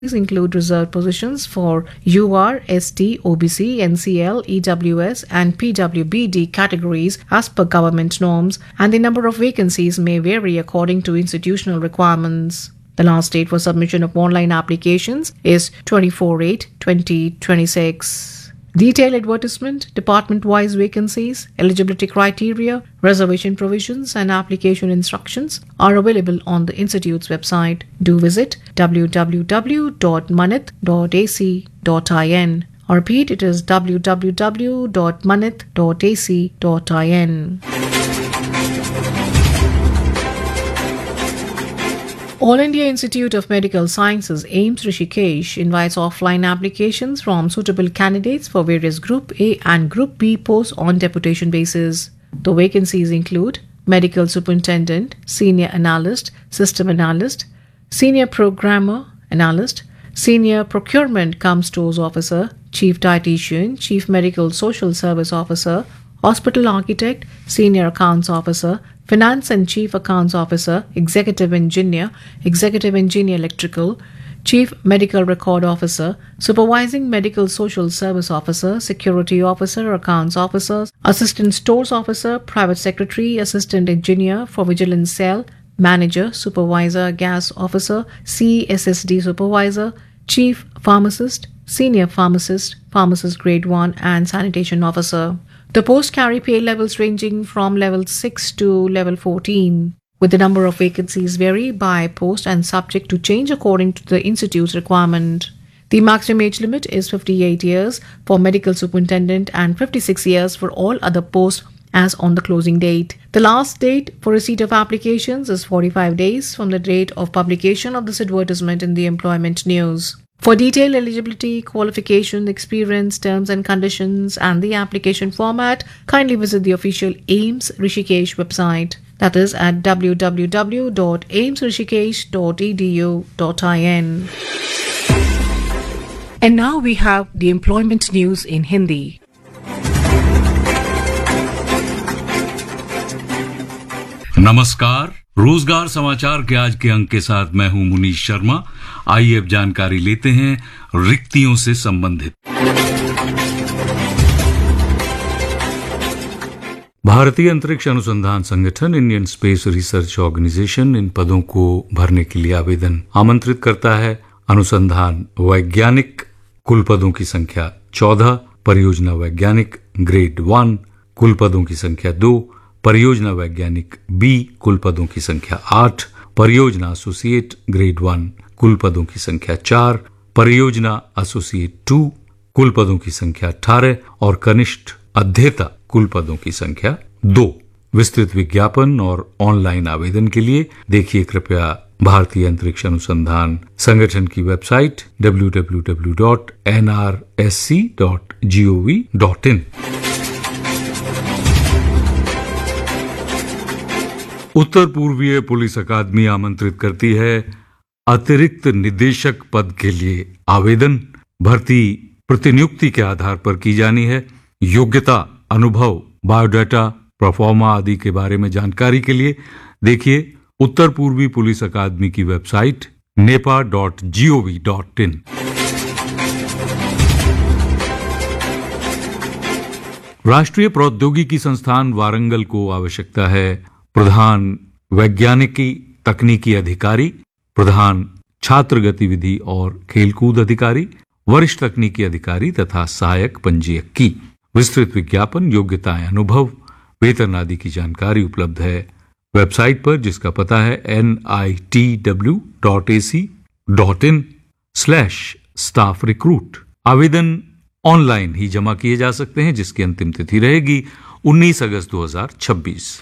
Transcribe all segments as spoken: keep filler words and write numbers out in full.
These include reserved positions for U R, S T, O B C, N C L, E W S, and P W B D categories as per government norms, and the number of vacancies may vary according to institutional requirements. The last date for submission of online applications is twenty-four eight twenty twenty-six. Detailed advertisement, department-wise vacancies, eligibility criteria, reservation provisions, and application instructions are available on the Institute's website. Do visit w w w dot manith dot a c dot in. I repeat, it is w w w dot manith dot a c dot in. All India Institute of Medical Sciences AIIMS Rishikesh invites offline applications from suitable candidates for various Group A and Group B posts on deputation basis. The vacancies include Medical Superintendent, Senior Analyst, System Analyst, Senior Programmer Analyst, Senior Procurement cum Stores Officer, Chief Dietitian, Chief Medical Social Service Officer, Hospital Architect, Senior Accounts Officer, Finance and Chief Accounts Officer, Executive Engineer, Executive Engineer Electrical, Chief Medical Record Officer, Supervising Medical Social Service Officer, Security Officer, Accounts Officer, Assistant Stores Officer, Private Secretary, Assistant Engineer for Vigilance Cell, Manager, Supervisor, Gas Officer, C S S D Supervisor, Chief Pharmacist, Senior Pharmacist, Pharmacist Grade one, and Sanitation Officer. The posts carry pay levels ranging from level six to level fourteen, with the number of vacancies vary by post and subject to change according to the Institute's requirement. The maximum age limit is fifty-eight years for medical superintendent and fifty-six years for all other posts as on the closing date. The last date for receipt of applications is forty-five days from the date of publication of this advertisement in the Employment News. For detailed eligibility, qualification, experience, terms and conditions, and the application format, kindly visit the official AIIMS Rishikesh website. That is at w w w dot aims rishikesh dot e d u dot in. And now we have the employment news in Hindi. नमस्कार, रोजगार समाचार के आज के अंक के साथ मैं हूं मुनीश शर्मा। आइए अब जानकारी लेते हैं रिक्तियों से संबंधित। भारतीय अंतरिक्ष अनुसंधान संगठन इंडियन स्पेस रिसर्च ऑर्गेनाइजेशन इन पदों को भरने के लिए आवेदन आमंत्रित करता है। अनुसंधान वैज्ञानिक कुल पदों की संख्या चौदह, परियोजना वैज्ञानिक ग्रेड वन कुल पदों की संख्या दो, परियोजना वैज्ञानिक बी कुल पदों की संख्या आठ, परियोजना एसोसिएट ग्रेड वन कुल पदों की संख्या चार, परियोजना एसोसिएट टू कुल पदों की संख्या अठारह और कनिष्ठ अध्येता कुल पदों की संख्या दो। विस्तृत विज्ञापन और ऑनलाइन आवेदन के लिए देखिए कृपया भारतीय अंतरिक्ष अनुसंधान संगठन की website W W W dot N R S C dot G O V dot in. उत्तर पूर्वीय पुलिस अकादमी आमंत्रित करती है अतिरिक्त निदेशक पद के लिए आवेदन। भर्ती प्रतिनियुक्ति के आधार पर की जानी है। योग्यता, अनुभव, बायोडाटा, प्रोफार्मा आदि के बारे में जानकारी के लिए देखिए उत्तर पूर्वी पुलिस अकादमी की website Nipah dot G O V dot in. राष्ट्रीय प्रौद्योगिकी संस्थान वारंगल को आवश्यकता है प्रधान वैज्ञानिकी तकनीकी अधिकारी, प्रधान छात्र गतिविधि और खेलकूद अधिकारी, वरिष्ठ तकनीकी अधिकारी तथा सहायक पंजीयक की। विस्तृत विज्ञापन, योग्यताएं, अनुभव, वेतन आदि की जानकारी उपलब्ध है वेबसाइट पर, जिसका पता है N I T W dot A C dot in slash staff recruit. आवेदन ऑनलाइन ही जमा किए जा सकते हैं, जिसकी अंतिम तिथि रहेगी उन्नीस अगस्त दो हजार छब्बीस।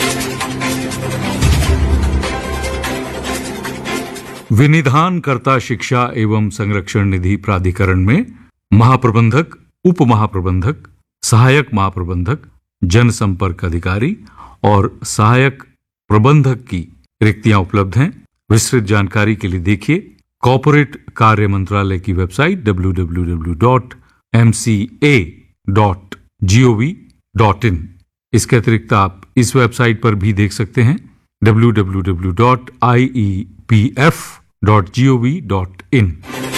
विनिधानकर्ता शिक्षा एवं संरक्षण निधि प्राधिकरण में महाप्रबंधक, उप महाप्रबंधक, सहायक महाप्रबंधक, जनसंपर्क अधिकारी और सहायक प्रबंधक की रिक्तियां उपलब्ध हैं। विस्तृत जानकारी के लिए देखिए कॉर्पोरेट कार्य मंत्रालय की website W W W dot M C A dot G O V dot in. इसके अतिरिक्त आप इस वेबसाइट पर भी देख सकते हैं W W W dot I E P F dot G O V dot in.